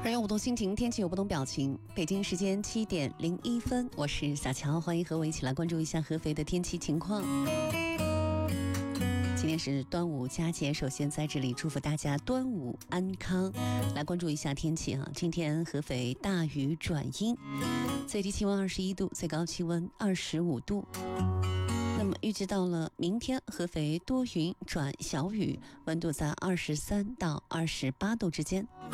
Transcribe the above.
人有不同心情，天气有不同表情。北京时间7点01分，我是小乔，欢迎和我一起来关注一下合肥的天气情况。今天是端午佳节，首先在这里祝福大家端午安康。来关注一下天气啊，今天合肥大雨转阴，最低气温21度，最高气温25度。那么预计到了明天，合肥多云转小雨，温度在23到28度之间。